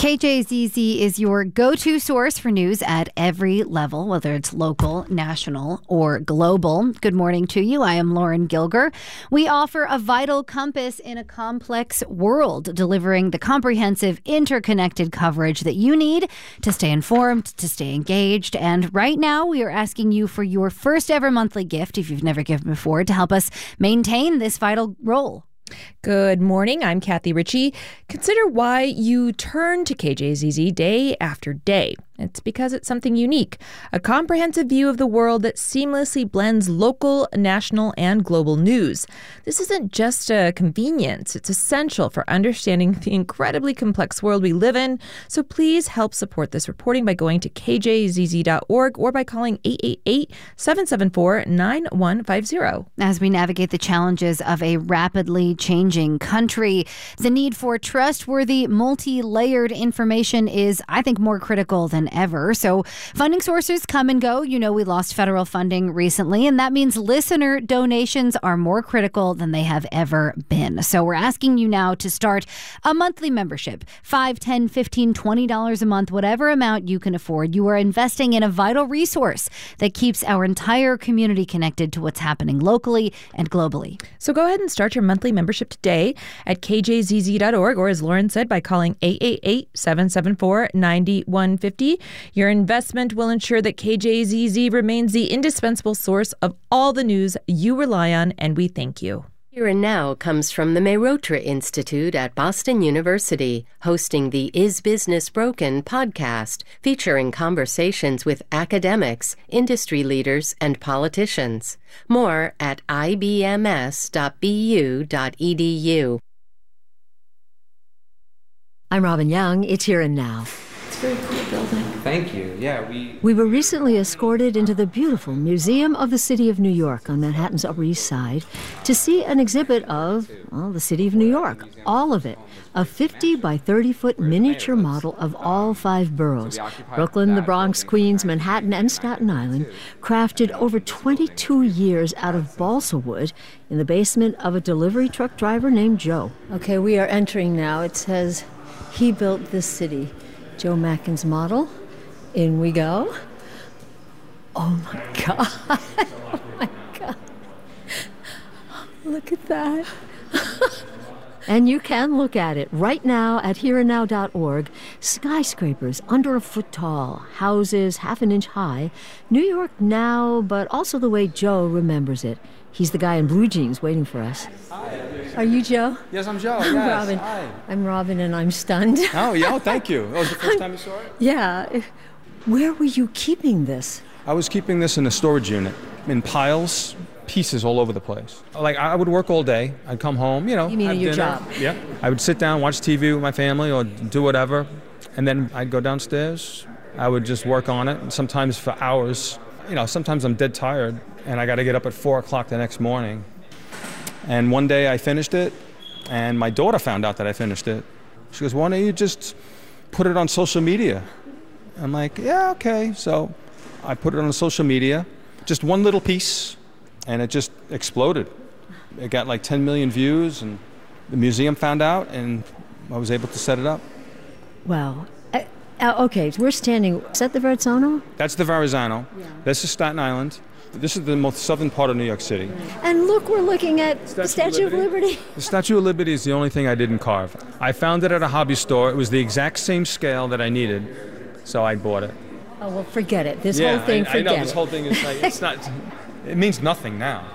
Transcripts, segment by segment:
KJZZ is your go-to source for news at every level, whether it's local, national, or global. Good morning to you. I am Lauren Gilger. We offer a vital compass in a complex world, delivering the comprehensive, interconnected coverage that you need to stay informed, to stay engaged. And right now, we are asking you for your first ever monthly gift, if you've never given before, to help us maintain this vital role. Good morning. I'm Kathy Ritchie. Consider why you turn to KJZZ day after day. It's because it's something unique, a comprehensive view of the world that seamlessly blends local, national, and global news. This isn't just a convenience. It's essential for understanding the incredibly complex world we live in. So please help support this reporting by going to kjzz.org or by calling 888-774-9150. As we navigate the challenges of a rapidly changing country, the need for trustworthy, multi-layered information is, I think, more critical than ever. So funding sources come and go. You know, we lost federal funding recently, and that means listener donations are more critical than they have ever been. So we're asking you now to start a monthly membership, $5, $10, $15, $20 a month, whatever amount you can afford. You are investing in a vital resource that keeps our entire community connected to what's happening locally and globally. So go ahead and start your monthly membership today at kjzz.org, or as Lauren said, by calling 888-774-9150. Your investment will ensure that KJZZ remains the indispensable source of all the news you rely on, and we thank you. Here and Now comes from the Mehrotra Institute at Boston University, hosting the Is Business Broken podcast, featuring conversations with academics, industry leaders, and politicians. More at ibms.bu.edu. I'm Robin Young. It's Here and Now. It's a very cool building. Thank you. Yeah, We were recently escorted into the beautiful Museum of the City of New York on Manhattan's Upper East Side to see an exhibit of, the City of New York, all of it. A 50 by 30-foot miniature model of all 5 boroughs, Brooklyn, the Bronx, Queens, Manhattan, and Staten Island, crafted over 22 years out of balsa wood in the basement of a delivery truck driver named Joe. Okay, we are entering now. It says, he built this city. Joe Macken's model. In we go. Oh my God. Oh my God. Look at that. And you can look at it right now at hereandnow.org. Skyscrapers under a foot tall, houses half an inch high. New York now, but also the way Joe remembers it. He's the guy in blue jeans waiting for us. Hi. Are you Joe? Yes, I'm Joe. I'm yes. Robin. Hi. I'm Robin, and I'm stunned. Oh, yeah. Oh, thank you. That was the first time you saw it? Yeah. Where were you keeping this? I was keeping this in a storage unit, in piles, pieces all over the place. Like, I would work all day. I'd come home, You mean have your dinner. job? Yeah. I would sit down, watch TV with my family, or do whatever, and then I'd go downstairs. I would just work on it, sometimes for hours. Sometimes I'm dead tired, and I got to get up at 4 o'clock the next morning. And one day I finished it, and my daughter found out that I finished it. She goes, why don't you just put it on social media? I'm like, yeah, okay. So I put it on social media, just one little piece, and it just exploded. It got like 10 million views, and the museum found out, and I was able to set it up. Wow. Okay, we're standing. Is that the Verrazzano? That's the Verrazzano. Yeah. This is Staten Island. This is the most southern part of New York City. And look, we're looking at the Statue of Liberty. The Statue of Liberty is the only thing I didn't carve. I found it at a hobby store. It was the exact same scale that I needed, so I bought it. Oh, well, forget it. This whole thing, forget it. I know, this whole thing is like, it's not, it means nothing now.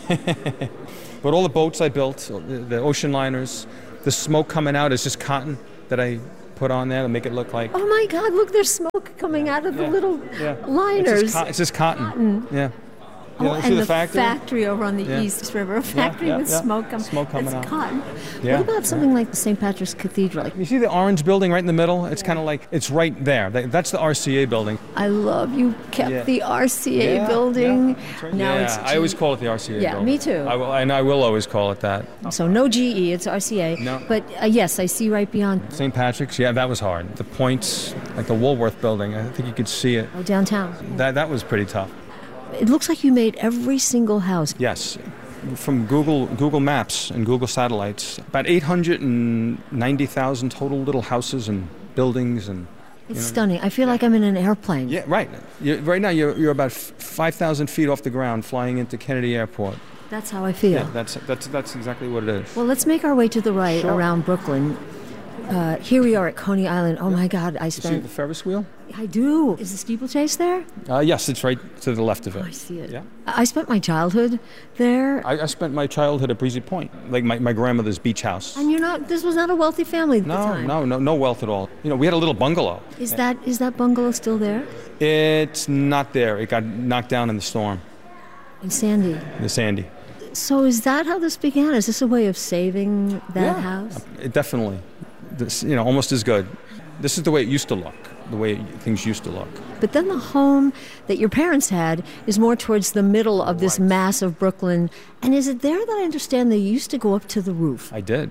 But all the boats I built, the ocean liners, the smoke coming out is just cotton that I put on there to make it look like... Oh my God, look, there's smoke coming out of the little liners. It's just cotton. Yeah. And the factory over on the East River, a factory with smoke coming out. Cotton. Yeah. What about something like the St. Patrick's Cathedral? You see the orange building right in the middle? It's kind of like, it's right there. That's the RCA building. I love you kept the RCA building. Yeah, right. Now it's I always call it the RCA building. Yeah, me too. I will always call it that. So no GE, it's RCA. No. But yes, I see right beyond. St. Patrick's, that was hard. The points, like the Woolworth building, I think you could see it. Oh, downtown. That was pretty tough. It looks like you made every single house. Yes, from Google Maps and Google Satellites. About 890,000 total little houses and buildings and. It's stunning. I feel like I'm in an airplane. Yeah, right. Right now, you're about 5,000 feet off the ground, flying into Kennedy Airport. That's how I feel. Yeah, that's exactly what it is. Well, let's make our way to the right Sure. around Brooklyn. Here we are at Coney Island. Oh my God, I You see spent. the Ferris wheel? I do. Is the steeplechase there? Yes, it's right to the left of it. Oh, I see it. Yeah. I spent my childhood there. I spent my childhood at Breezy Point, like my grandmother's beach house. And this was not a wealthy family at the time. No wealth at all. We had a little bungalow. Is that bungalow still there? It's not there. It got knocked down in the storm, In Sandy. the Sandy. So is that how this began? Is this a way of saving that house? It definitely. This, almost as good. This is the way it used to look, the way things used to look. But then the home that your parents had is more towards the middle of this mass of Brooklyn. And is it there that I understand they used to go up to the roof? I did.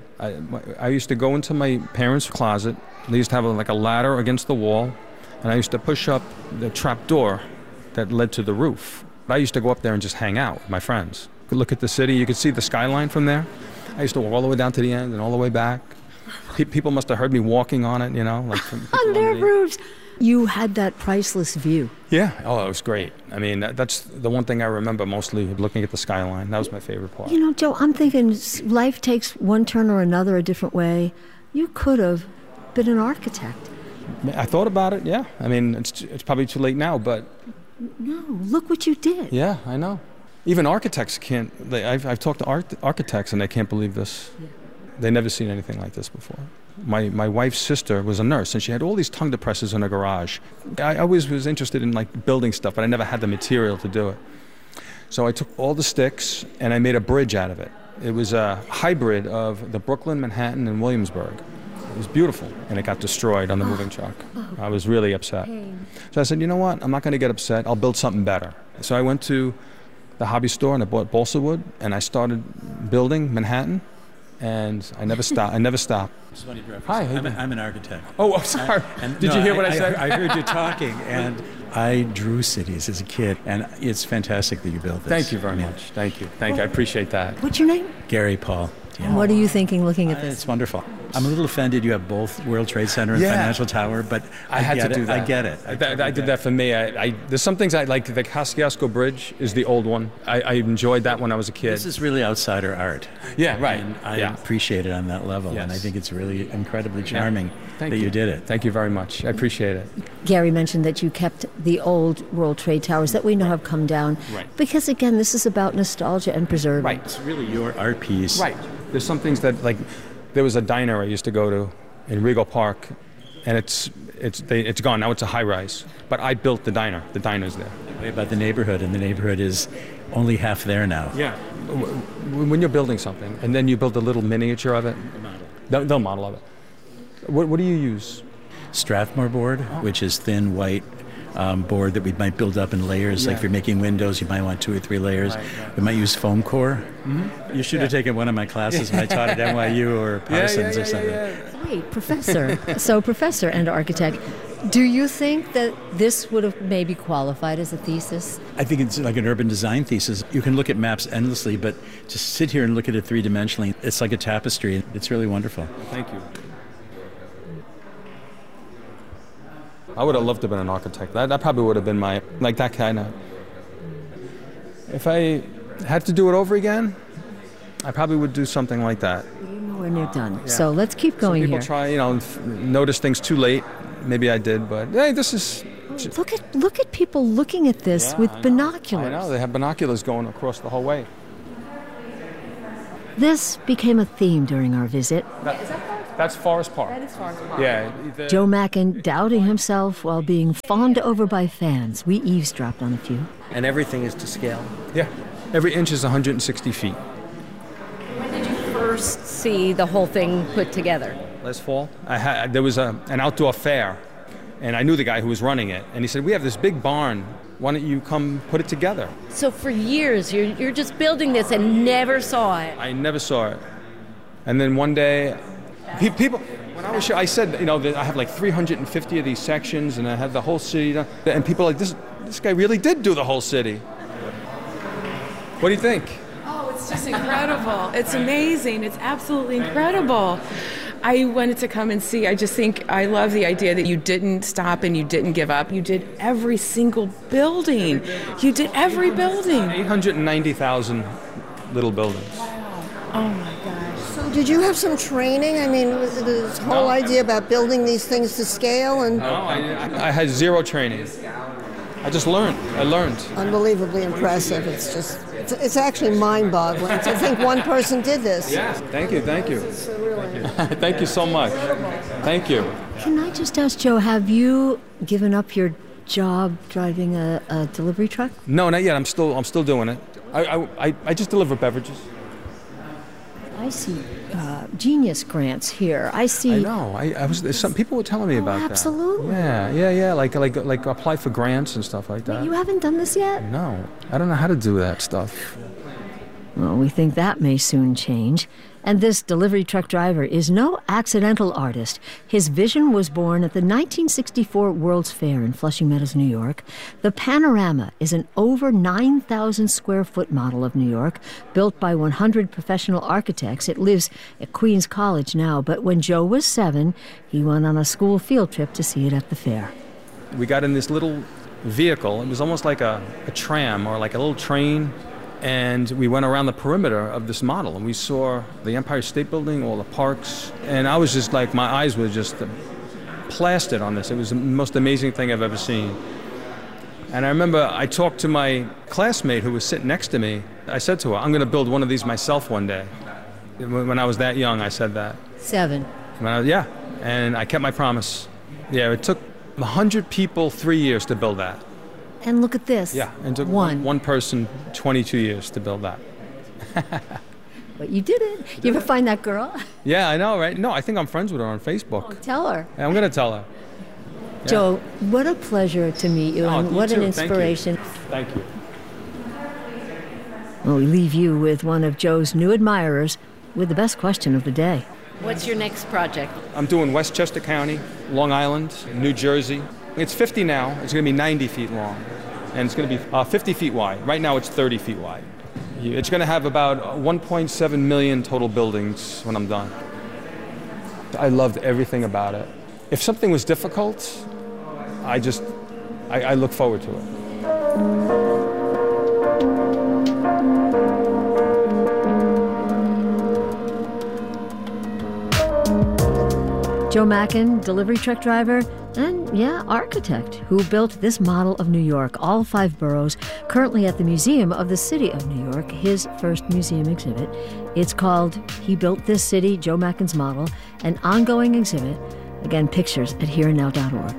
I used to go into my parents' closet. They used to have a ladder against the wall, and I used to push up the trap door that led to the roof. I used to go up there and just hang out with my friends. You could look at the city. You could see the skyline from there. I used to walk all the way down to the end and all the way back. People must have heard me walking on it, On their roofs. You had that priceless view. Yeah. Oh, it was great. I mean, that's the one thing I remember mostly, looking at the skyline. That was my favorite part. Joe, I'm thinking life takes one turn or another a different way. You could have been an architect. I thought about it, yeah. I mean, it's probably too late now, but... No, look what you did. Yeah, I know. Even architects can't... I've talked to architects, and they can't believe this. Yeah. They've never seen anything like this before. My wife's sister was a nurse, and she had all these tongue depressors in her garage. I always was interested in building stuff, but I never had the material to do it. So I took all the sticks and I made a bridge out of it. It was a hybrid of the Brooklyn, Manhattan, and Williamsburg. It was beautiful, and it got destroyed on the moving truck. I was really upset. So I said, you know what? I'm not going to get upset. I'll build something better. So I went to the hobby store and I bought balsa wood, and I started building Manhattan. And I never stopped. Hi. I'm an architect. Oh, I'm sorry. Did you hear what I said? I heard you talking, and I drew cities as a kid, and it's fantastic that you built this. Thank you very much. Thank you. I appreciate that. What's your name? Gary Paul. Yeah. What are you thinking looking at this? It's wonderful. I'm a little offended you have both World Trade Center and Financial Tower, but I had to do that. I get it. I did that for me. There's some things I like. The Kosciuszko Bridge is the old one. I enjoyed that when I was a kid. This is really outsider art. Yeah, right. And I appreciate it on that level, and I think it's really incredibly charming that you did it. Thank you very much. I appreciate it. Gary mentioned that you kept the old World Trade Towers that we know have come down. Right. Because, again, this is about nostalgia and preserving. Right. It's really your art piece. Right. There's some things that, there was a diner I used to go to in Regal Park, and it's gone. Now it's a high-rise. But I built the diner. The diner's there. Way about the neighborhood, and the neighborhood is only half there now. Yeah. When you're building something, and then you build a little miniature of it. The model of it. What do you use? Strathmore board, which is thin white board that we might build up in layers. Like if you're making windows, you might want 2 or 3 layers. Right. We might use foam core. Mm-hmm. You should have taken one of my classes when I taught at NYU or Parsons or something. Wait, professor. So professor and architect. Do you think that this would have maybe qualified as a thesis? I think it's like an urban design thesis. You can look at maps endlessly, but to sit here and look at it three-dimensionally, it's like a tapestry. It's really wonderful. Thank you. I would have loved to have been an architect. That probably would have been my, that kind of... If I had to do it over again, I probably would do something like that. You know when you're done. Yeah. So let's keep going here. Some people try, notice things too late. Maybe I did, but hey, this is... Look at people looking at this with binoculars. I know, they have binoculars going across the whole way. This became a theme during our visit. That's Forest Park. That is Forest Park. Yeah. Joe Mackin doubting himself while being fawned over by fans. We eavesdropped on a few. And everything is to scale. Yeah. Every inch is 160 feet. When did you first see the whole thing put together? Last fall. There was an outdoor fair, and I knew the guy who was running it. And he said, we have this big barn. Why don't you come put it together? So for years, you're just building this and never saw it. I never saw it. And then one day... People, when I was here, I said, that I have 350 of these sections, and I have the whole city. And people are like, this guy really did do the whole city. What do you think? Oh, it's just incredible. It's amazing. It's absolutely incredible. I wanted to come and see. I just think I love the idea that you didn't stop and you didn't give up. You did every single building. You did every building. 890,000 little buildings. Oh my gosh. So did you have some training? I mean, this whole idea about building these things to scale and... No, I had zero training. I just learned. I learned. Unbelievably impressive. It's just, it's actually mind-boggling to think one person did this. Yeah, thank you. It's really... Thank you so much. Thank you. Can I just ask, Joe, have you given up your job driving a delivery truck? No, not yet. I'm still doing it. I just deliver beverages. I see Genius grants here. I see. I know. Some people were telling me about absolutely. that. Yeah. Like apply for grants and stuff like that. But you haven't done this yet? No, I don't know how to do that stuff. Well, we think that may soon change. And this delivery truck driver is no accidental artist. His vision was born at the 1964 World's Fair in Flushing Meadows, New York. The Panorama is an over 9,000 square foot model of New York, built by 100 professional architects. It lives at Queens College now, but when Joe was 7, he went on a school field trip to see it at the fair. We got in this little vehicle. It was almost like a tram or like a little train. And we went around the perimeter of this model, and we saw the Empire State Building, all the parks, and I was just like, my eyes were just plastered on this. It was the most amazing thing I've ever seen. And I remember I talked to my classmate who was sitting next to me. I said to her, I'm going to build one of these myself one day. When I was that young, I said that. 7. And I kept my promise. Yeah, it took 100 people 3 years to build that. And look at this. Yeah, and took one person 22 years to build that. But you did it. You ever find that girl? Yeah, I know, right? No, I think I'm friends with her on Facebook. Oh, tell her. Yeah, I'm going to tell her. Yeah. Joe, what a pleasure to meet you, and what an inspiration. Thank you. Well, we leave you with one of Joe's new admirers with the best question of the day. What's your next project? I'm doing Westchester County, Long Island, New Jersey. It's 50 now. It's going to be 90 feet long. And it's going to be 50 feet wide. Right now it's 30 feet wide. It's going to have about 1.7 million total buildings when I'm done. I loved everything about it. If something was difficult, I look forward to it. Joe Mackin, delivery truck driver, and architect, who built this model of New York, all 5 boroughs, currently at the Museum of the City of New York, his first museum exhibit. It's called He Built This City, Joe Mackin's Model, an ongoing exhibit. Again, pictures at hereandnow.org.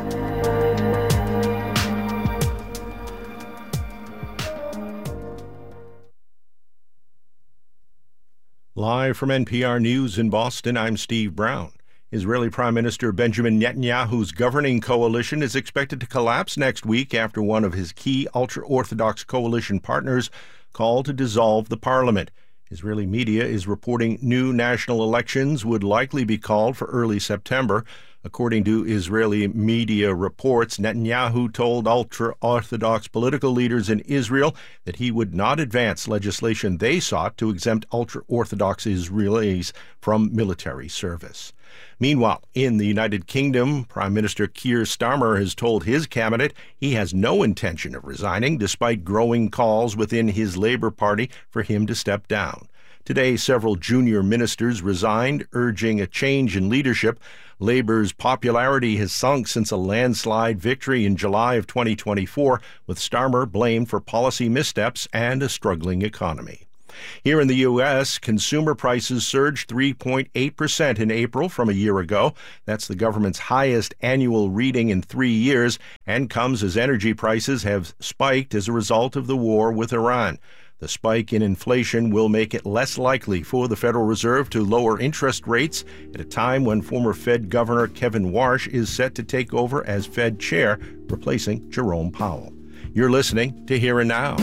Live from NPR News in Boston, I'm Steve Brown. Israeli Prime Minister Benjamin Netanyahu's governing coalition is expected to collapse next week after one of his key ultra-Orthodox coalition partners called to dissolve the parliament. Israeli media is reporting new national elections would likely be called for early September. According to Israeli media reports, Netanyahu told ultra-Orthodox political leaders in Israel that he would not advance legislation they sought to exempt ultra-Orthodox Israelis from military service. Meanwhile, in the United Kingdom, Prime Minister Keir Starmer has told his cabinet he has no intention of resigning, despite growing calls within his Labour Party for him to step down. Today, several junior ministers resigned, urging a change in leadership. Labour's popularity has sunk since a landslide victory in July of 2024, with Starmer blamed for policy missteps and a struggling economy. Here in the U.S., consumer prices surged 3.8% in April from a year ago. That's the government's highest annual reading in 3 years, and comes as energy prices have spiked as a result of the war with Iran. The spike in inflation will make it less likely for the Federal Reserve to lower interest rates at a time when former Fed Governor Kevin Warsh is set to take over as Fed chair, replacing Jerome Powell. You're listening to Here and Now.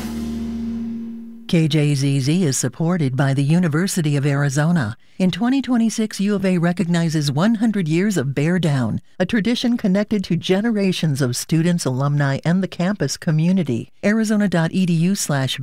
KJZZ is supported by the University of Arizona. In 2026, U of A recognizes 100 years of Bear Down, a tradition connected to generations of students, alumni, and the campus community.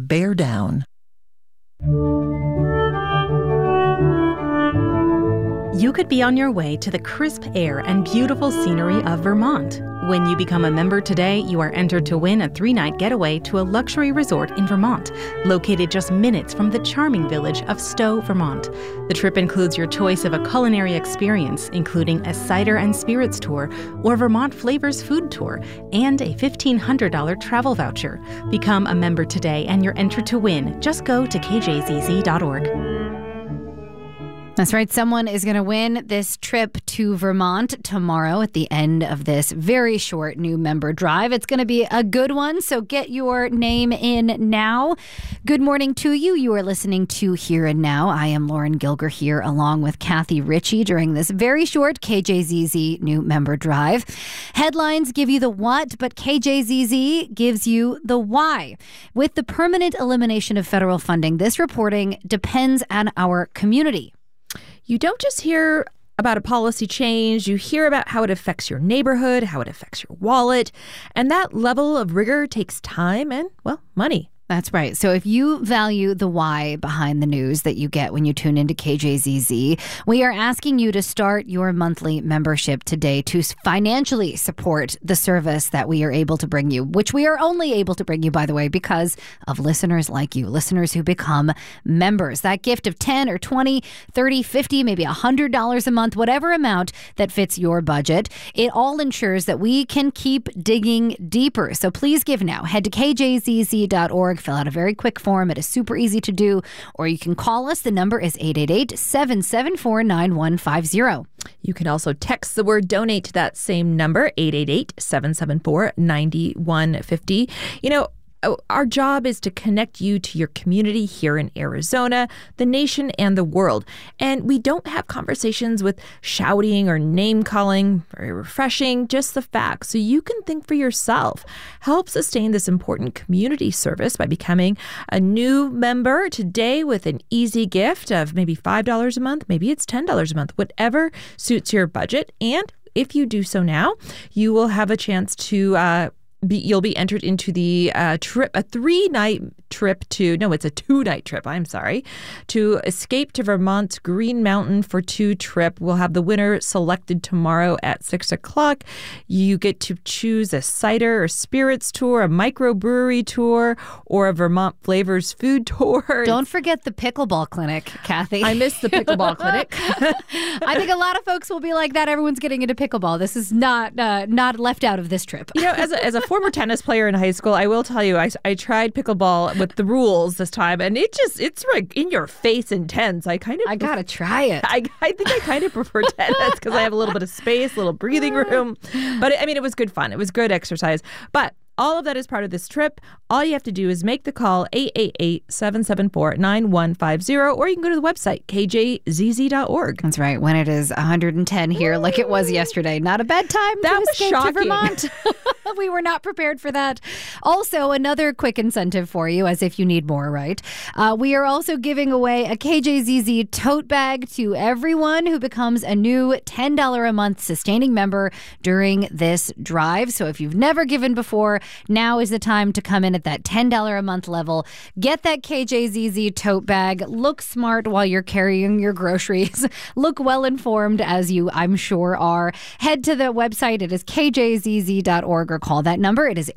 Arizona.edu/beardown. you could be on your way to the crisp air and beautiful scenery of Vermont. When you become a member today, you are entered to win a 3-night getaway to a luxury resort in Vermont, located just minutes from the charming village of Stowe, Vermont. The trip includes your choice of a culinary experience, including a cider and spirits tour or Vermont Flavors food tour, and a $1,500 travel voucher. Become a member today and you're entered to win. Just go to kjzz.org. That's right. Someone is going to win this trip to Vermont tomorrow at the end of this very short new member drive. It's going to be a good one, so get your name in now. Good morning to you. You are listening to Here and Now. I am Lauren Gilger here along with Kathy Ritchie during this very short KJZZ new member drive. Headlines give you the what, but KJZZ gives you the why. With the permanent elimination of federal funding, this reporting depends on our community. You don't just hear about a policy change, you hear about how it affects your neighborhood, how it affects your wallet, and that level of rigor takes time and, well, money. That's right. So if you value the why behind the news that you get when you tune into KJZZ, we are asking you to start your monthly membership today to financially support the service that we are able to bring you, which we are only able to bring you, by the way, because of listeners like you, listeners who become members. That gift of 10 or 20, 30, 50, maybe $100 a month, whatever amount that fits your budget, it all ensures that we can keep digging deeper. So please give now. Head to kjzz.org. Fill out a very quick form. It is super easy to do. Or you can call us. The number is 888-774-9150. You can also text the word donate to that same number, 888-774-9150. You know, our job is to connect you to your community here in Arizona, the nation, and the world. And we don't have conversations with shouting or name-calling, very refreshing, just the facts, so you can think for yourself. Help sustain this important community service by becoming a new member today with an easy gift of maybe $5 a month, maybe it's $10 a month, whatever suits your budget. And if you do so now, you will have a chance to you'll be entered into the trip, a 3-night trip it's a 2-night trip, to Escape to Vermont's Green Mountain for 2 trip. We'll have the winner selected tomorrow at 6 o'clock. You get to choose a cider or spirits tour, a microbrewery tour, or a Vermont Flavors food tour. Don't forget the pickleball clinic, Kathy. I missed the pickleball clinic. I think a lot of folks will be like that. Everyone's getting into pickleball. This is not left out of this trip. You know, as a former tennis player in high school, I will tell you, I tried pickleball with the rules this time, and it's like in your face intense. I gotta try it. I think I kind of prefer tennis because I have a little bit of space, a little breathing room. But I mean, it was good fun. It was good exercise. But all of that is part of this trip. All you have to do is make the call, 888-774-9150, or you can go to the website, kjzz.org. That's right. When it is 110 here, like it was yesterday. Not a bad time that to escape shocking. to Vermont. We were not prepared for that. Also, another quick incentive for you, as if you need more, right? We are also giving away a KJZZ tote bag to everyone who becomes a new $10 a month sustaining member during this drive. So if you've never given before, now is the time to come in at that $10 a month level. Get that KJZZ tote bag. Look smart while you're carrying your groceries. Look well informed, as you, I'm sure, are. Head to the website. It is kjzz.org, or call that number. It is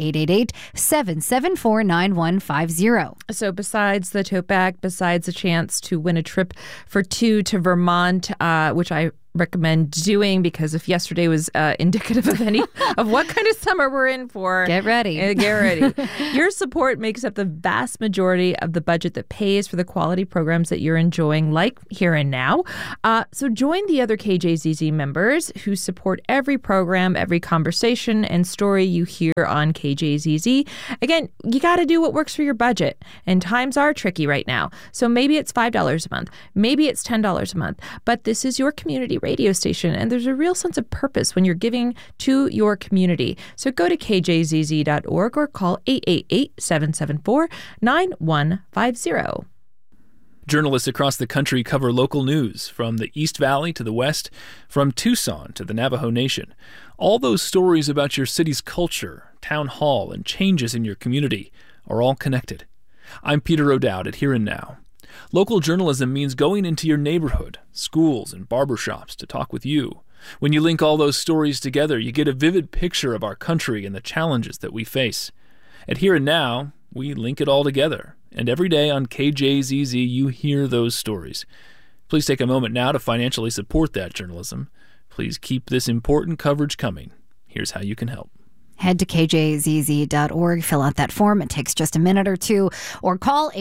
888-774-9150. So besides the tote bag, besides the chance to win a trip for 2 to Vermont, which I recommend doing, because if yesterday was indicative of what kind of summer we're in for, get ready. Get ready. Your support makes up the vast majority of the budget that pays for the quality programs that you're enjoying, like Here and Now. So join the other KJZZ members who support every program, every conversation and story you hear on KJZZ. Again, you got to do what works for your budget, and times are tricky right now. So maybe it's $5 a month, maybe it's $10 a month, but this is your community radio station, and there's a real sense of purpose when you're giving to your community. So go to kjzz.org or call 888-774-9150. Journalists across the country cover local news, from the East Valley to the West, from Tucson to the Navajo Nation. All those stories about your city's culture, town hall, and changes in your community are all connected. I'm Peter O'Dowd at Here and Now. Local journalism means going into your neighborhood, schools, and barbershops to talk with you. When you link all those stories together, you get a vivid picture of our country and the challenges that we face. At Here and Now, we link it all together. And every day on KJZZ, you hear those stories. Please take a moment now to financially support that journalism. Please keep this important coverage coming. Here's how you can help. Head to kjzz.org, fill out that form. It takes just a minute or two. Or call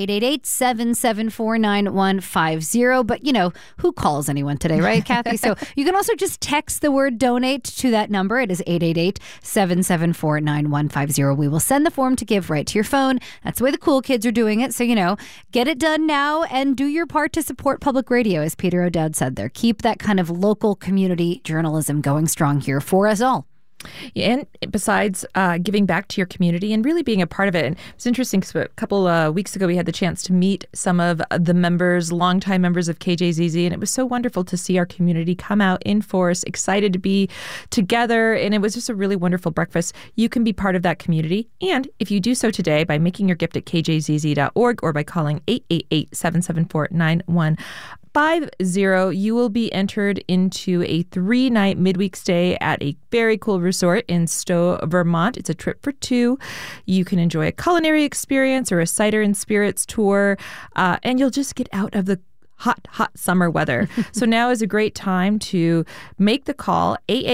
888-774-9150. But, who calls anyone today, right, Kathy? So you can also just text the word donate to that number. It is 888-774-9150. We will send the form to give right to your phone. That's the way the cool kids are doing it. So, get it done now and do your part to support public radio, as Peter O'Dowd said there. Keep that kind of local community journalism going strong here for us all. And besides giving back to your community and really being a part of it. And it's interesting because a couple weeks ago we had the chance to meet some of the members, longtime members of KJZZ, and it was so wonderful to see our community come out in force, excited to be together. And it was just a really wonderful breakfast. You can be part of that community. And if you do so today by making your gift at kjzz.org or by calling 888-774-9150, you will be entered into a 3-night midweek stay at a very cool resort in Stowe, Vermont. It's a trip for two. You can enjoy a culinary experience or a cider and spirits tour, and you'll just get out of the hot summer weather. So now is a great time to make the call,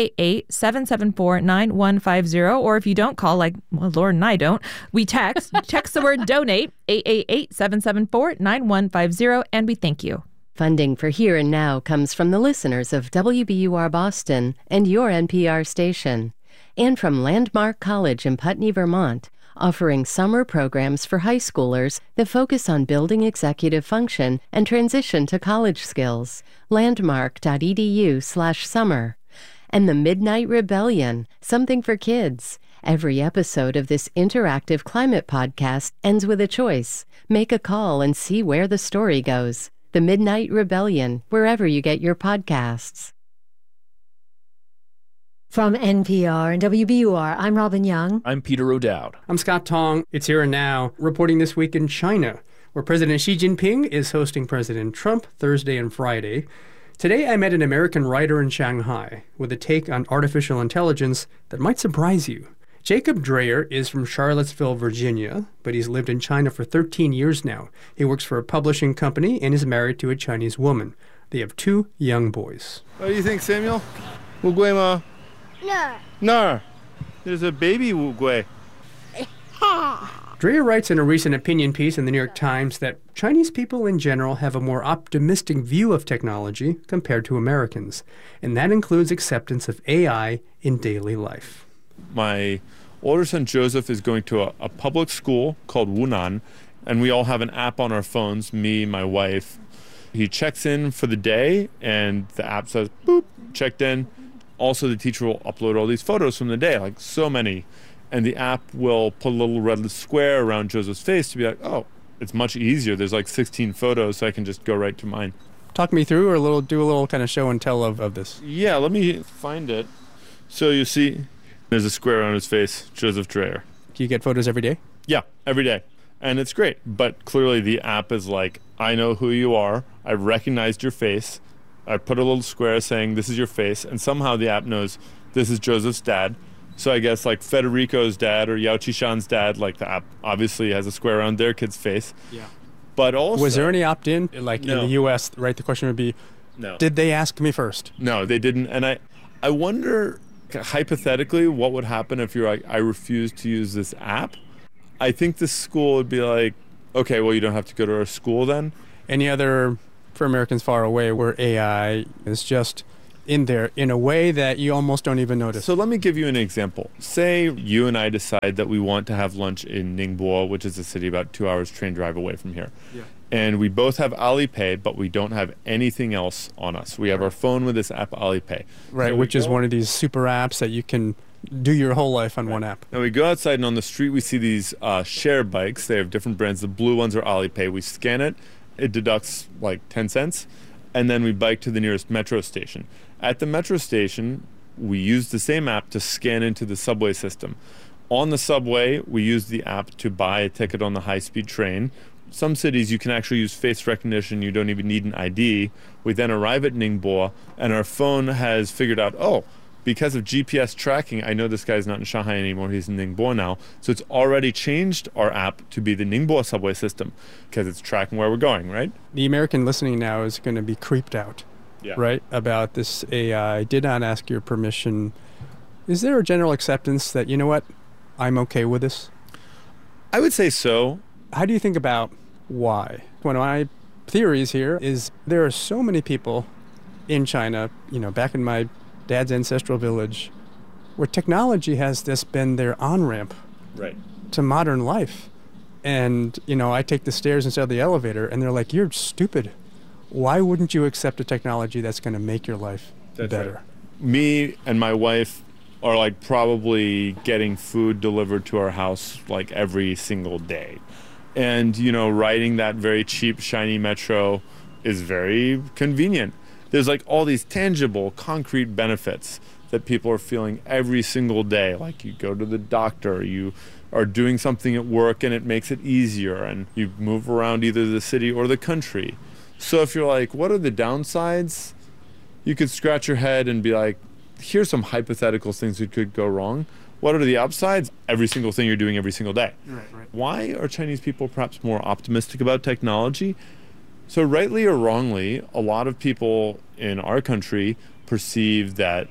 888-774-9150. Or if you don't call, like Lauren and I don't, we text the word donate, 888-774-9150, and we thank you. Funding for Here and Now comes from the listeners of WBUR Boston and your NPR station, and from Landmark College in Putney, Vermont, offering summer programs for high schoolers that focus on building executive function and transition to college skills. Landmark.edu/summer. And the Midnight Rebellion, something for kids. Every episode of this interactive climate podcast ends with a choice. Make a call and see where the story goes. The Midnight Rebellion, wherever you get your podcasts. From NPR and WBUR, I'm Robin Young. I'm Peter O'Dowd. I'm Scott Tong. It's Here and Now, reporting this week in China, where President Xi Jinping is hosting President Trump Thursday and Friday. Today I met an American writer in Shanghai with a take on artificial intelligence that might surprise you. Jacob Dreyer is from Charlottesville, Virginia, but he's lived in China for 13 years now. He works for a publishing company and is married to a Chinese woman. They have 2 young boys. What do you think, Samuel? Wu Gui ma? No. There's a baby Wu Gui. Dreyer writes in a recent opinion piece in the New York Times that Chinese people in general have a more optimistic view of technology compared to Americans, and that includes acceptance of AI in daily life. My older son Joseph is going to a public school called Wunan, and we all have an app on our phones, me, my wife. He checks in for the day, and the app says, boop, checked in. Also, the teacher will upload all these photos from the day, like so many. And the app will put a little red square around Joseph's face to be like, oh, it's much easier. There's like 16 photos, so I can just go right to mine. Talk me through or do a little kind of show and tell of this. Yeah, let me find it. So you see, there's a square on his face, Joseph Dreyer. Do you get photos every day? Yeah, every day. And it's great. But clearly the app is like, I know who you are. I recognized your face. I put a little square saying this is your face. And somehow the app knows this is Joseph's dad. So I guess like Federico's dad or Yao Qishan's dad, like the app obviously has a square around their kid's face. Yeah. But also... Was there any opt-in? Like no. In the U.S., right, the question would be, no. Did they ask me first? No, they didn't. And I wonder, hypothetically, what would happen if you're like, I refuse to use this app? I think the school would be like, okay, well, you don't have to go to our school then. Any other, for Americans far away, where AI is just in there in a way that you almost don't even notice? So let me give you an example. Say you and I decide that we want to have lunch in Ningbo, which is a city about 2 hours train drive away from here. Yeah. And we both have Alipay, but we don't have anything else on us. We have our phone with this app, Alipay. Right, so which is one of these super apps that you can do your whole life on one app. Now we go outside, and on the street we see these share bikes. They have different brands. The blue ones are Alipay. We scan it. It deducts like 10 cents. And then we bike to the nearest metro station. At the metro station, we use the same app to scan into the subway system. On the subway, we use the app to buy a ticket on the high-speed train. some cities you can actually use face recognition. You don't even need an ID. We then arrive at Ningbo, and our phone has figured out, because of GPS tracking, I know this guy's not in Shanghai anymore, he's in Ningbo now. So it's already changed our app to be the Ningbo subway system because it's tracking where we're going, right? The American listening now is going to be creeped out, right, about this AI. Did not ask your permission. Is there a general acceptance that, you know what, I'm okay with this? I would say so. How do you think about why? One of my theories here is there are so many people in China, back in my dad's ancestral village, where technology has just been their on-ramp to modern life. And, I take the stairs instead of the elevator, and they're like, you're stupid. Why wouldn't you accept a technology that's going to make your life better? Right. Me and my wife are like probably getting food delivered to our house like every single day. And, riding that very cheap, shiny metro is very convenient. There's like all these tangible, concrete benefits that people are feeling every single day. Like you go to the doctor, you are doing something at work and it makes it easier, and you move around either the city or the country. So if you're like, what are the downsides? You could scratch your head and be like, here's some hypothetical things that could go wrong. What are the upsides? Every single thing you're doing every single day. Right. Why are Chinese people perhaps more optimistic about technology? So rightly or wrongly, a lot of people in our country perceive that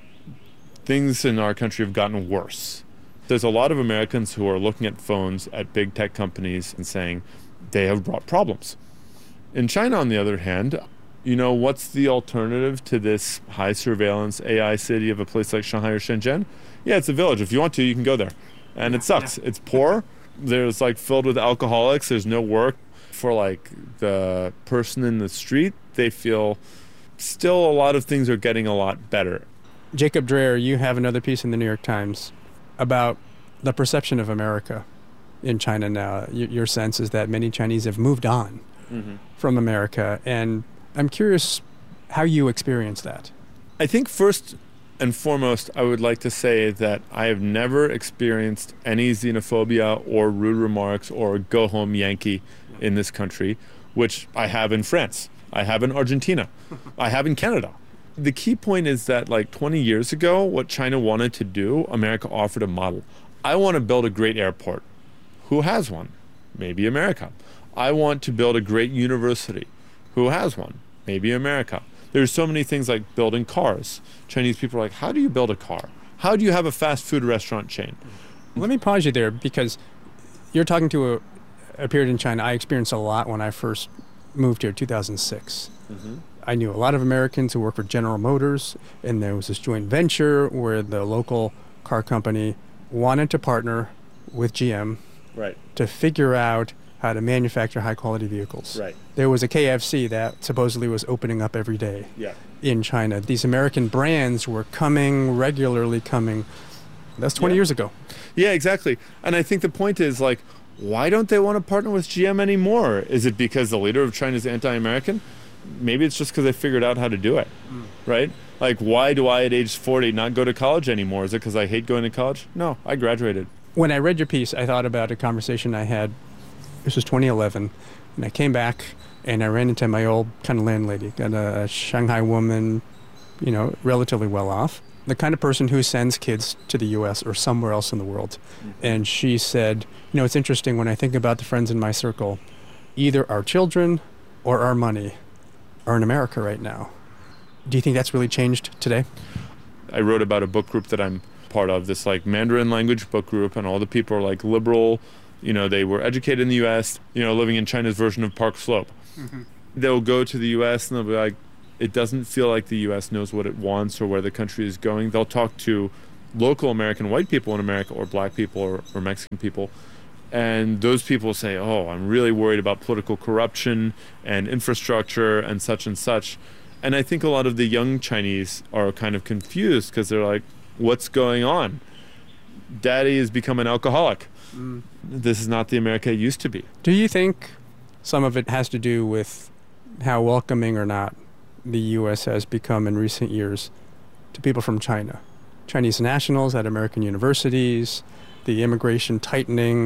things in our country have gotten worse. There's a lot of Americans who are looking at phones at big tech companies and saying they have brought problems. In China, on the other hand, what's the alternative to this high surveillance AI city of a place like Shanghai or Shenzhen? Yeah, it's a village. If you want to, you can go there. And it sucks. It's poor. There's filled with alcoholics. There's no work. For the person in the street, they feel still a lot of things are getting a lot better. Jacob Dreher, you have another piece in the New York Times about the perception of America in China now. Your sense is that many Chinese have moved on from America, and I'm curious how you experience that. I think first and foremost, I would like to say that I have never experienced any xenophobia or rude remarks or go home Yankee in this country, which I have in France, I have in Argentina, I have in Canada. The key point is that 20 years ago, what China wanted to do, America offered a model. I want to build a great airport. Who has one? Maybe America. I want to build a great university. Who has one? Maybe America. There's so many things like building cars. Chinese people are like, how do you build a car? How do you have a fast food restaurant chain? Let me pause you there, because you're talking to a period in China I experienced a lot when I first moved here in 2006. I knew a lot of Americans who worked for General Motors, and there was this joint venture where the local car company wanted to partner with GM to figure out how to manufacture high-quality vehicles. There was a KFC that supposedly was opening up every day in China. These American brands were regularly coming. That's 20 years ago. Yeah, exactly. And I think the point is, why don't they want to partner with GM anymore? Is it because the leader of China is anti-American? Maybe it's just because they figured out how to do it, right? Why do I at age 40 not go to college anymore? Is it because I hate going to college? No, I graduated. When I read your piece, I thought about a conversation I had. This was 2011, and I came back and I ran into my old kind of landlady, got a Shanghai woman, relatively well off, the kind of person who sends kids to the U.S. or somewhere else in the world. And she said, it's interesting when I think about the friends in my circle, either our children or our money are in America right now. Do you think that's really changed today? I wrote about a book group that I'm part of, this Mandarin language book group, and all the people are liberal. They were educated in the U.S., living in China's version of Park Slope. They'll go to the U.S. and they'll be like, it doesn't feel like the U.S. knows what it wants or where the country is going. They'll talk to local American white people in America, or black people or Mexican people, and those people say, I'm really worried about political corruption and infrastructure and such and such. And I think a lot of the young Chinese are kind of confused because they're like, what's going on? Daddy has become an alcoholic. This is not the America it used to be. Do you think some of it has to do with how welcoming or not the U.S. has become in recent years to people from China? Chinese nationals at American universities, the immigration tightening,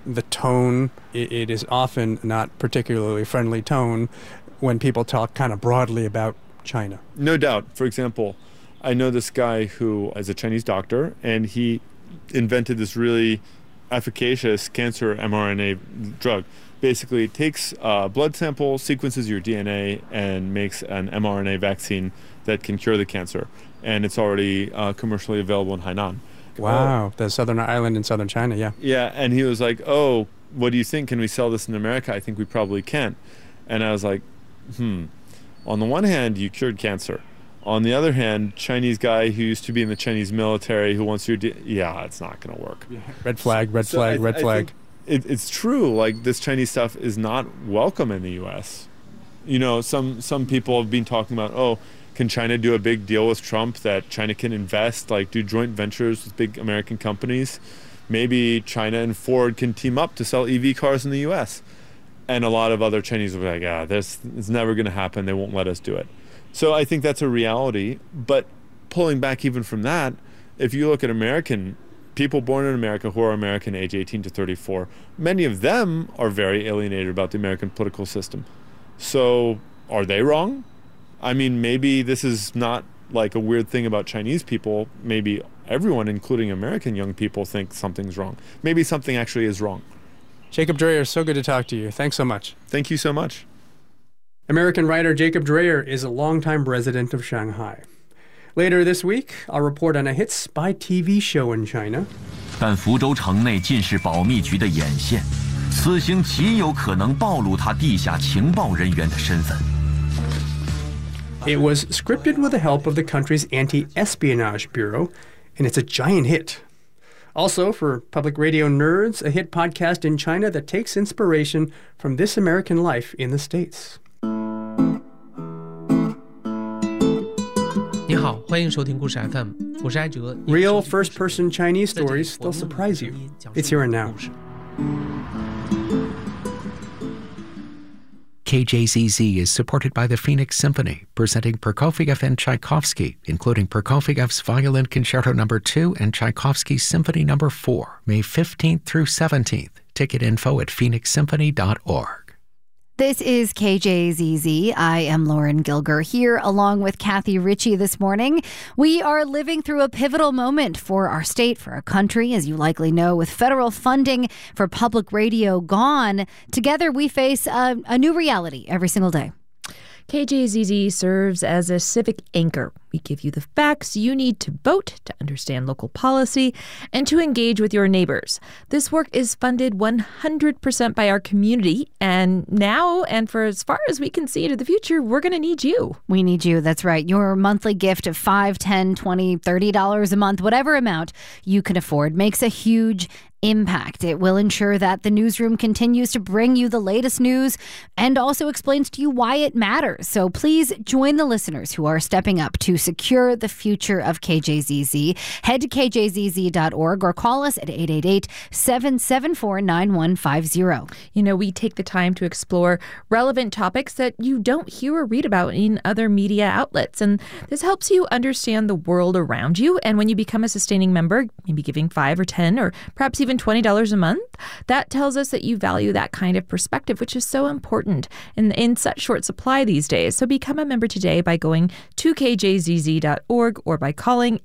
the tone, it is often not particularly friendly tone when people talk kind of broadly about China. No doubt. For example, I know this guy who is a Chinese doctor, and he invented this really efficacious cancer mRNA drug. Basically, it takes a blood sample, sequences your DNA, and makes an mRNA vaccine that can cure the cancer. And it's already commercially available in Hainan. Wow, the southern island in southern China, yeah. Yeah, and he was like, oh, what do you think? Can we sell this in America? I think we probably can. And I was like, on the one hand, you cured cancer. On the other hand, Chinese guy who used to be in the Chinese military who wants your it's not going to work. Yeah. Red flag, red flag, red flag. It's true. Like, this Chinese stuff is not welcome in the U.S. You know, some people have been talking about, can China do a big deal with Trump that China can invest, like do joint ventures with big American companies? Maybe China and Ford can team up to sell EV cars in the U.S. And a lot of other Chinese will be like, it's never going to happen. They won't let us do it. So I think that's a reality. But pulling back even from that, if you look at American people born in America who are American age 18 to 34, many of them are very alienated about the American political system. So are they wrong? I mean, maybe this is not like a weird thing about Chinese people. Maybe everyone, including American young people, think something's wrong. Maybe something actually is wrong. Jacob Dreyer, so good to talk to you. Thanks so much. Thank you so much. American writer Jacob Dreyer is a longtime resident of Shanghai. Later this week, I'll report on a hit spy TV show in China. 但福州城内尽是保密局的眼线，此行极有可能暴露他地下情报人员的身份。 It was scripted with the help of the country's Anti-Espionage Bureau, and it's a giant hit. Also, for public radio nerds, a hit podcast in China that takes inspiration from this American life in the States. 你好，欢迎收听故事 FM， 我是艾哲。 Real first-person Chinese stories, they'll surprise you. It's here and now. KJZZ is supported by the Phoenix Symphony, presenting Prokofiev and Tchaikovsky, including Prokofiev's Violin Concerto No. 2 and Tchaikovsky's Symphony No. 4, May 15th through 17th. Ticket info at phoenixsymphony.org. This is KJZZ. I am Lauren Gilger here along with Kathy Ritchie this morning. We are living through a pivotal moment for our state, for our country, as you likely know, with federal funding for public radio gone. Together, we face a new reality every single day. KJZZ serves as a civic anchor. We give you the facts you need to vote, to understand local policy, and to engage with your neighbors. This work is funded 100% by our community, and now, and for as far as we can see into the future, we're going to need you. We need you, that's right. Your monthly gift of $5, $10, $20, $30 a month, whatever amount you can afford, makes a huge impact. It will ensure that the newsroom continues to bring you the latest news and also explains to you why it matters. So please join the listeners who are stepping up to secure the future of KJZZ. Head to kjzz.org or call us at 888-774-9150. You know, we take the time to explore relevant topics that you don't hear or read about in other media outlets. And this helps you understand the world around you. And when you become a sustaining member, maybe giving $5 or $10 or perhaps even $20 a month, that tells us that you value that kind of perspective, which is so important and in such short supply these days. So become a member today by going to kjzz.org or by calling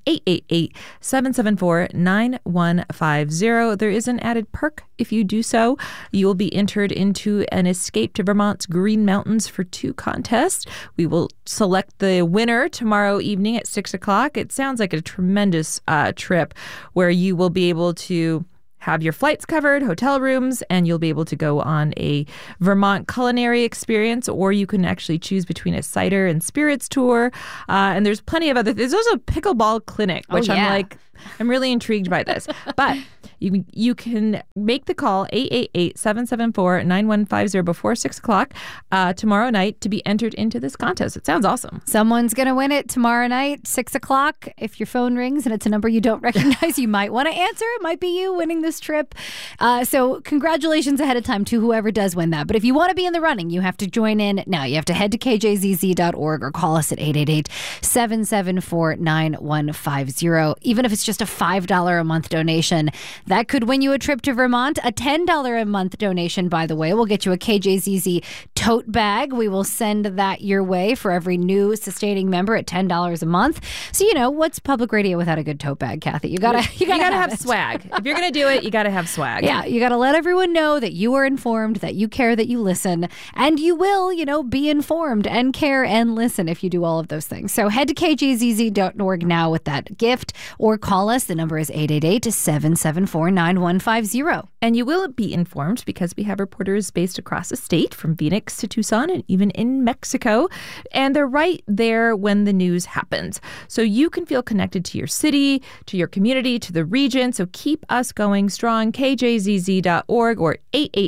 888-774-9150. There is an added perk if you do so. You will be entered into an Escape to Vermont's Green Mountains for 2 contest. We will select the winner tomorrow evening at 6 o'clock. It sounds like a tremendous trip where you will be able to have your flights covered, hotel rooms, and you'll be able to go on a Vermont culinary experience, or you can actually choose between a cider and spirits tour. And there's plenty of other things. There's also a pickleball clinic, which I'm really intrigued by this. But you can make the call 888-774-9150 before 6 o'clock tomorrow night to be entered into this contest. It sounds awesome. Someone's going to win it tomorrow night, 6 o'clock. If your phone rings and it's a number you don't recognize, you might want to answer. It might be you winning this trip. So congratulations ahead of time to whoever does win that. But if you want to be in the running, you have to join in now. You have to head to kjzz.org or call us at 888-774-9150. Even if it's just a $5 a month donation. That could win you a trip to Vermont. A $10 a month donation, by the way, will get you a KJZZ tote bag. We will send that your way for every new sustaining member at $10 a month. So, what's public radio without a good tote bag, Kathy? You gotta have swag. If you're gonna do it, you gotta have swag. Yeah, you gotta let everyone know that you are informed, that you care, that you listen, and you will, be informed and care and listen if you do all of those things. So head to kjzz.org now with that gift, or call us. The number is 888-774-9150. And you will be informed because we have reporters based across the state, from Phoenix to Tucson and even in Mexico. And they're right there when the news happens. So you can feel connected to your city, to your community, to the region. So keep us going strong. kjzz.org or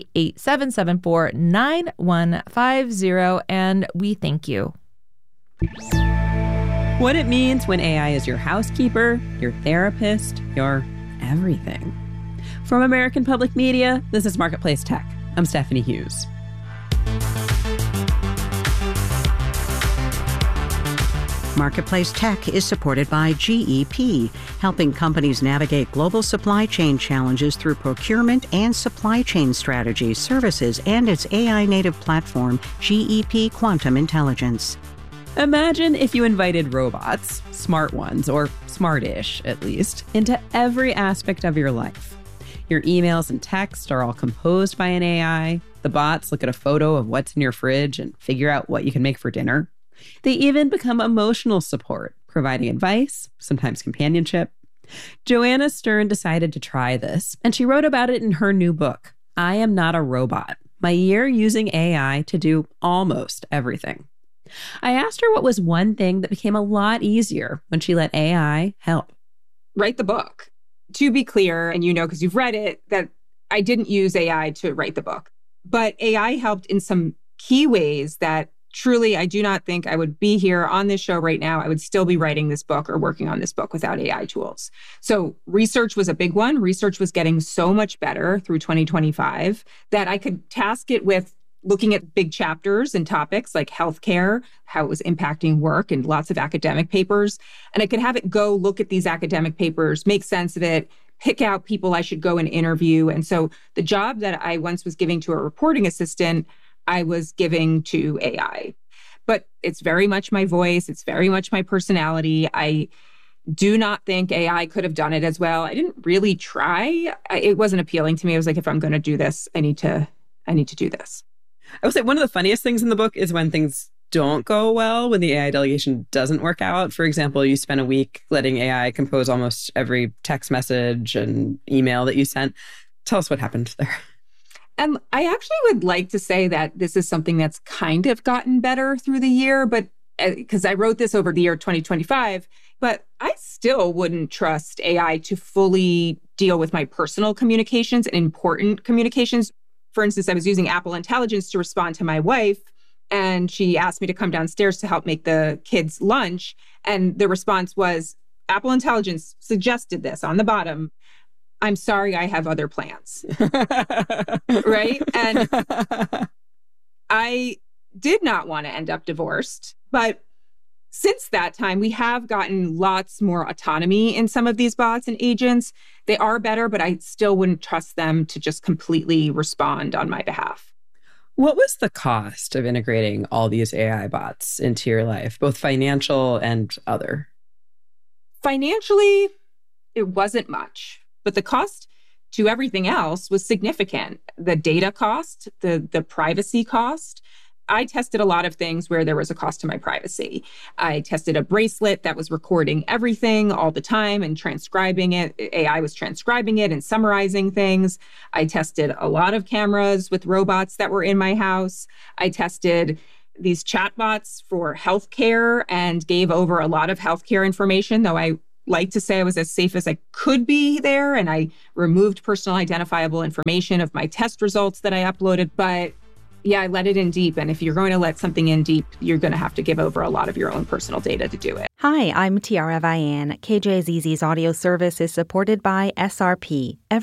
888-774-9150. And we thank you. What it means when AI is your housekeeper, your therapist, your everything. From American Public Media, this is Marketplace Tech. I'm Stephanie Hughes. Marketplace Tech is supported by GEP, helping companies navigate global supply chain challenges through procurement and supply chain strategies, services, and its AI-native platform, GEP Quantum Intelligence. Imagine if you invited robots, smart ones, or smart-ish at least, into every aspect of your life. Your emails and texts are all composed by an AI. The bots look at a photo of what's in your fridge and figure out what you can make for dinner. They even become emotional support, providing advice, sometimes companionship. Joanna Stern decided to try this, and she wrote about it in her new book, I Am Not a Robot: My Year Using AI to Do Almost Everything. I asked her what was one thing that became a lot easier when she let AI help. Write the book. To be clear, and because you've read it, that I didn't use AI to write the book. But AI helped in some key ways that truly I do not think I would be here on this show right now. I would still be writing this book or working on this book without AI tools. So research was a big one. Research was getting so much better through 2025 that I could task it with looking at big chapters and topics like healthcare, how it was impacting work, and lots of academic papers. And I could have it go look at these academic papers, make sense of it, pick out people I should go and interview. And so the job that I once was giving to a reporting assistant, I was giving to AI. But it's very much my voice. It's very much my personality. I do not think AI could have done it as well. I didn't really try. It wasn't appealing to me. I was like, if I'm going to do this, I need to do this. I would say one of the funniest things in the book is when things don't go well, when the AI delegation doesn't work out. For example, you spent a week letting AI compose almost every text message and email that you sent. Tell us what happened there. And I actually would like to say that this is something that's kind of gotten better through the year, but because I wrote this over the year 2025, but I still wouldn't trust AI to fully deal with my personal communications and important communications. For instance, I was using Apple Intelligence to respond to my wife, and she asked me to come downstairs to help make the kids lunch. And the response was, Apple Intelligence suggested this on the bottom. I'm sorry, I have other plans. Right? And I did not want to end up divorced. But since that time, we have gotten lots more autonomy in some of these bots and agents. They are better, but I still wouldn't trust them to just completely respond on my behalf. What was the cost of integrating all these AI bots into your life, both financial and other? Financially, it wasn't much, but the cost to everything else was significant. The data cost, the privacy cost. I tested a lot of things where there was a cost to my privacy. I tested a bracelet that was recording everything all the time and transcribing it. AI was transcribing it and summarizing things. I tested a lot of cameras with robots that were in my house. I tested these chatbots for healthcare and gave over a lot of healthcare information, though I like to say I was as safe as I could be there. And I removed personal identifiable information of my test results that I uploaded. But yeah, I let it in deep. And if you're going to let something in deep, you're going to have to give over a lot of your own personal data to do it. Hi, I'm Tiara Vian. KJZZ's audio service is supported by SRP.